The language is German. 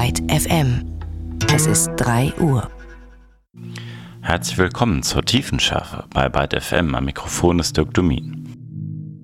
Byte FM. Es ist 3 Uhr. Herzlich willkommen zur Tiefenschärfe bei Byte FM. Am Mikrofon ist Dirk Domin.